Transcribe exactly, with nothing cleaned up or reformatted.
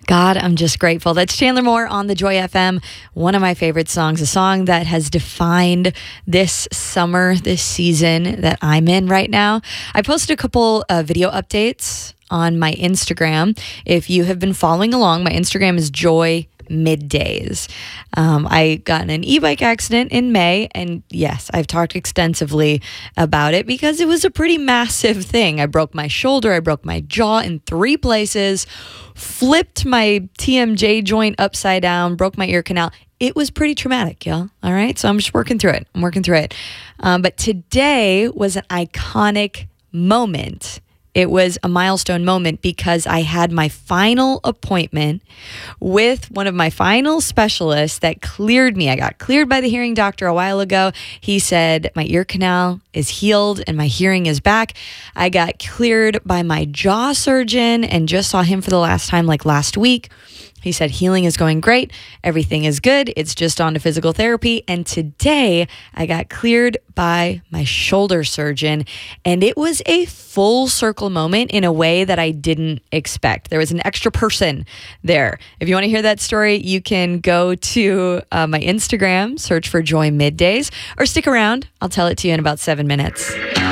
God, I'm just grateful. That's Chandler Moore on the Joy F M. One of my favorite songs, a song that has defined this summer, this season that I'm in right now. I posted a couple uh, video updates on my Instagram. If you have been following along, my Instagram is Joy Middays. Um, I got in an e-bike accident in May, and yes, I've talked extensively about it because it was a pretty massive thing. I broke my shoulder, I broke my jaw in three places, flipped my T M J joint upside down, broke my ear canal. It was pretty traumatic, y'all. All right, so I'm just working through it. I'm working through it. Um, but today was an iconic moment. It was a milestone moment because I had my final appointment with one of my final specialists that cleared me. I got cleared by the hearing doctor a while ago. He said my ear canal is healed and my hearing is back. I got cleared by my jaw surgeon and just saw him for the last time like last week. He said healing is going great. Everything is good. It's just on to physical therapy. And today I got cleared by my shoulder surgeon, and it was a full circle moment in a way that I didn't expect. There was an extra person there. If you want to hear that story, you can go to uh, my Instagram, search for Joy Middays, or stick around. I'll tell it to you in about seven minutes.